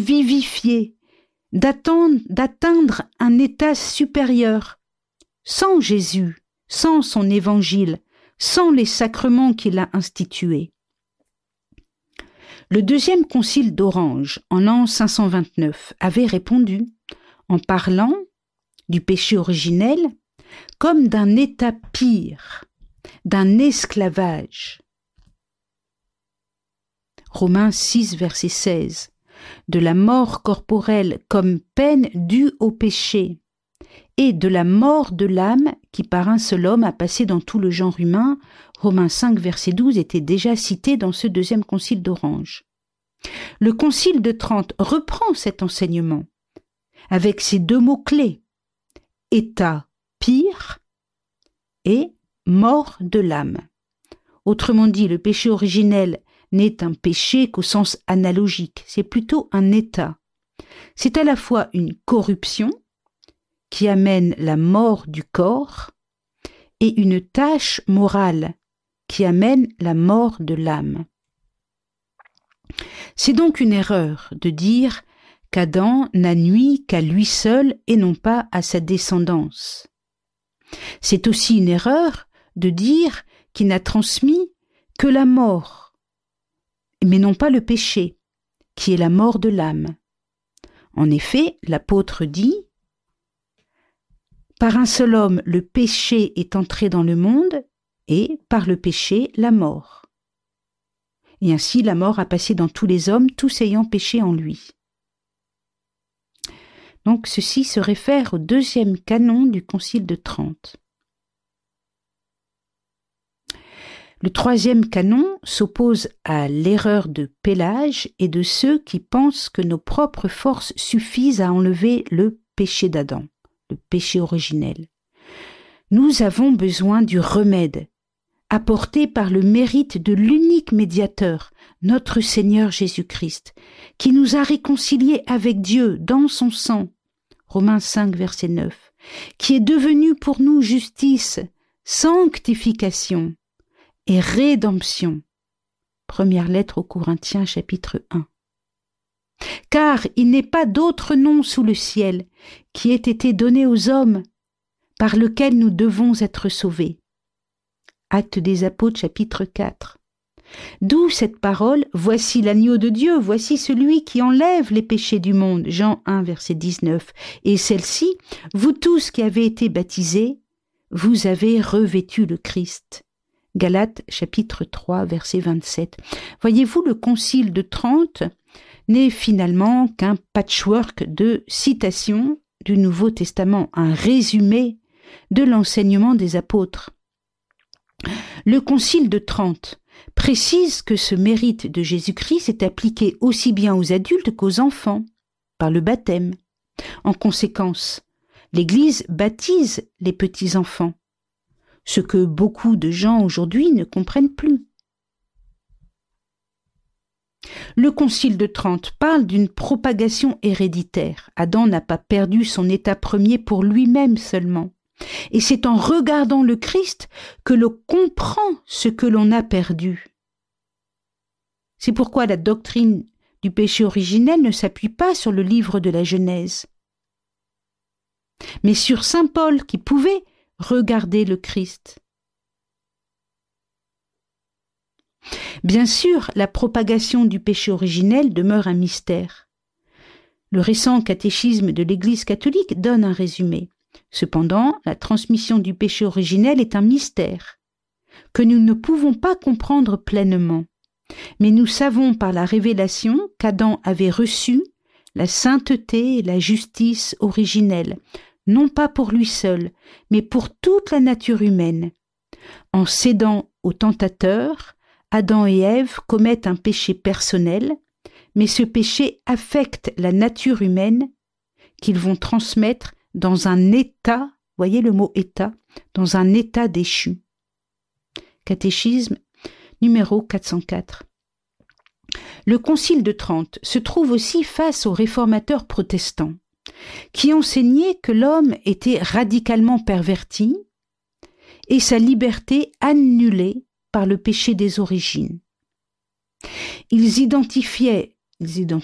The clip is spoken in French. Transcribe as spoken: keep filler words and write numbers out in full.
vivifier, d'attendre, d'atteindre un état supérieur. Sans Jésus, sans son évangile, sans les sacrements qu'il a institués. Le deuxième concile d'Orange, en l'an cinq cent vingt-neuf, avait répondu en parlant du péché originel comme d'un état pire, d'un esclavage. Romains six, verset seize, de la mort corporelle comme peine due au péché, et de la mort de l'âme qui par un seul homme a passé dans tout le genre humain, Romains cinq, verset douze, était déjà cité dans ce deuxième concile d'Orange. Le concile de Trente reprend cet enseignement avec ces deux mots-clés, état pire et mort de l'âme. Autrement dit, le péché originel n'est un péché qu'au sens analogique, c'est plutôt un état. C'est à la fois une corruption qui amène la mort du corps et une tâche morale qui amène la mort de l'âme. C'est donc une erreur de dire qu'Adam n'a nui qu'à lui seul et non pas à sa descendance. C'est aussi une erreur de dire qu'il n'a transmis que la mort, mais non pas le péché, qui est la mort de l'âme. En effet, l'apôtre dit « Par un seul homme, le péché est entré dans le monde, et par le péché, la mort. Et ainsi, la mort a passé dans tous les hommes, tous ayant péché en lui. » Donc, ceci se réfère au deuxième canon du Concile de Trente. Le troisième canon s'oppose à l'erreur de Pélage et de ceux qui pensent que nos propres forces suffisent à enlever le péché d'Adam, le péché originel. Nous avons besoin du remède, apporté par le mérite de l'unique médiateur, notre Seigneur Jésus-Christ, qui nous a réconciliés avec Dieu dans son sang, Romains cinq, verset neuf, qui est devenu pour nous justice, sanctification et rédemption. Première lettre aux Corinthiens, chapitre un. Car il n'est pas d'autre nom sous le ciel qui ait été donné aux hommes par lequel nous devons être sauvés. Actes des Apôtres, chapitre quatre. D'où cette parole, voici l'agneau de Dieu, voici celui qui enlève les péchés du monde, Jean un, verset dix-neuf. Et celle-ci, vous tous qui avez été baptisés, vous avez revêtu le Christ. Galates, chapitre trois, verset vingt-sept. Voyez-vous, le concile de Trente n'est finalement qu'un patchwork de citations du Nouveau Testament, un résumé de l'enseignement des apôtres. Le concile de Trente précise que ce mérite de Jésus-Christ est appliqué aussi bien aux adultes qu'aux enfants, par le baptême. En conséquence, l'Église baptise les petits-enfants, ce que beaucoup de gens aujourd'hui ne comprennent plus. Le Concile de Trente parle d'une propagation héréditaire. Adam n'a pas perdu son état premier pour lui-même seulement. Et c'est en regardant le Christ que l'on comprend ce que l'on a perdu. C'est pourquoi la doctrine du péché originel ne s'appuie pas sur le livre de la Genèse, mais sur saint Paul qui pouvait regarder le Christ. Bien sûr, la propagation du péché originel demeure un mystère. Le récent catéchisme de l'Église catholique donne un résumé. Cependant, la transmission du péché originel est un mystère que nous ne pouvons pas comprendre pleinement. Mais nous savons par la révélation qu'Adam avait reçu la sainteté et la justice originelle, non pas pour lui seul, mais pour toute la nature humaine. En cédant au tentateur, Adam et Ève commettent un péché personnel, mais ce péché affecte la nature humaine qu'ils vont transmettre dans un état, voyez le mot état, dans un état déchu. Catéchisme numéro quatre cent quatre. Le Concile de Trente se trouve aussi face aux réformateurs protestants, qui enseignaient que l'homme était radicalement perverti et sa liberté annulée par le péché des origines. Ils identifiaient, ils